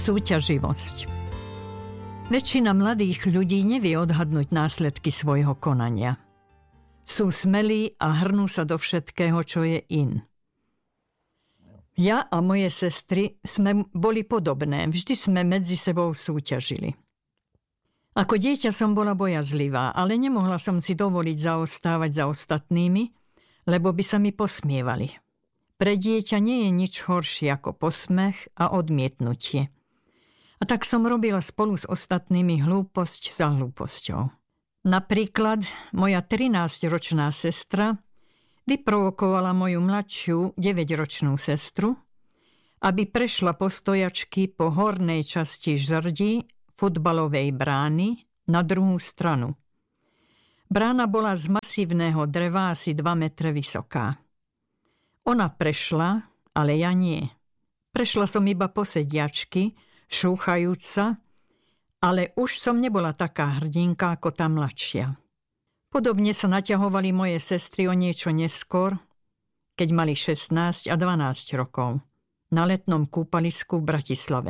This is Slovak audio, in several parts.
Súťaživosť. Väčšina mladých ľudí nevie odhadnúť následky svojho konania. Sú smelí a hrnú sa do všetkého, čo je in. Ja a moje sestry sme boli podobné. Vždy sme medzi sebou súťažili. Ako dieťa som bola bojazlivá, ale nemohla som si dovoliť zaostávať za ostatnými, lebo by sa mi posmievali. Pre dieťa nie je nič horšie ako posmech a odmietnutie. A tak som robila spolu s ostatnými hlúposť za hlúposťou. Napríklad moja 13-ročná sestra vyprovokovala moju mladšiu 9-ročnú sestru, aby prešla po stojačky po hornej časti žrdí futbalovej brány na druhú stranu. Brána bola z masívneho dreva asi 2 metre vysoká. Ona prešla, ale ja nie. Prešla som iba po sediačky, šúchajúc sa, ale už som nebola taká hrdinka ako tá mladšia. Podobne sa naťahovali moje sestry o niečo neskôr, keď mali 16 a 12 rokov, na letnom kúpalisku v Bratislave.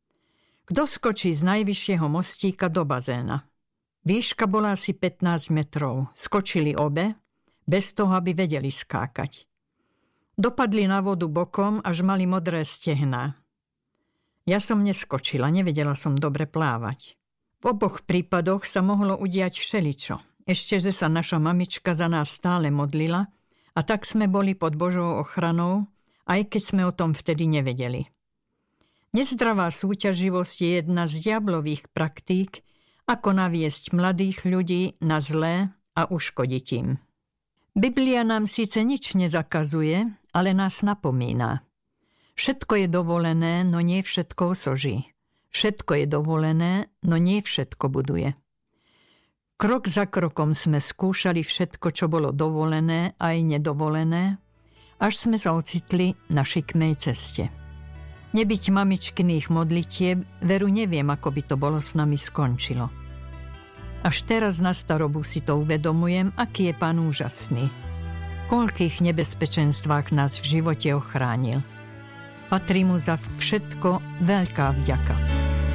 Kto skočí z najvyššieho mostíka do bazéna? Výška bola asi 15 metrov. Skočili obe, bez toho, aby vedeli skákať. Dopadli na vodu bokom, až mali modré stehná. Ja som neskočila, nevedela som dobre plávať. V oboch prípadoch sa mohlo udiať všeličo. Ešte, že sa naša mamička za nás stále modlila a tak sme boli pod Božou ochranou, aj keď sme o tom vtedy nevedeli. Nezdravá súťaživosť je jedna z diablových praktík, ako naviesť mladých ľudí na zlé a uškodiť im. Biblia nám síce nič nezakazuje, ale nás napomína. Všetko je dovolené, no nie všetko osoží. Všetko je dovolené, no nie všetko buduje. Krok za krokom sme skúšali všetko, čo bolo dovolené aj nedovolené, až sme sa ocitli na šikmej ceste. Nebyť mamičkyných modlitieb, veru neviem, ako by to bolo s nami skončilo. Až teraz na starobu si to uvedomujem, aký je Pán úžasný. Koľkých nebezpečenstvách nás v živote ochránil. Patrí mu za všetko veľká vďaka.